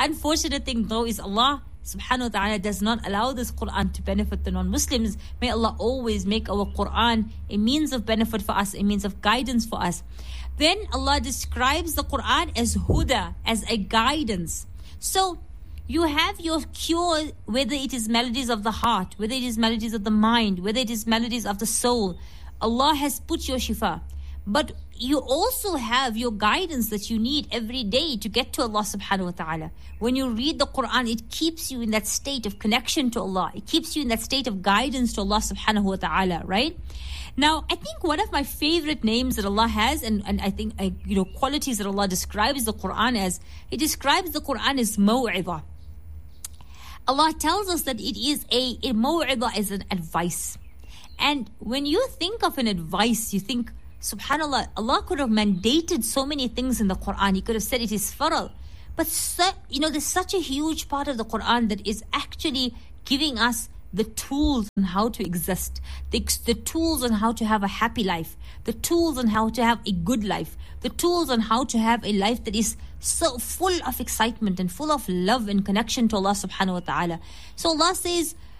unfortunate thing though is Allah subhanahu wa ta'ala does not allow this Quran to benefit the non-Muslims. May Allah always make our Quran a means of benefit for us, a means of guidance for us. Then Allah describes the Quran as huda, as a guidance. So you have your cure, whether it is melodies of the heart, whether it is melodies of the mind, whether it is melodies of the soul. Allah has put your shifa. But you also have your guidance that you need every day to get to Allah subhanahu wa ta'ala. When you read the Quran, it keeps you in that state of connection to Allah. It keeps you in that state of guidance to Allah subhanahu wa ta'ala, right? Now, I think one of my favorite names that Allah has, and I think, qualities that Allah describes the Quran as, He describes the Quran as maw'idah. Allah tells us that it is a maw'idah is an advice. And when you think of an advice, you think, subhanallah, Allah could have mandated so many things in the Quran. He could have said it is faral. But, there's such a huge part of the Quran that is actually giving us the tools on how to exist, the tools on how to have a happy life, the tools on how to have a good life, the tools on how to have a life that is so full of excitement and full of love and connection to Allah subhanahu wa ta'ala. So Allah says,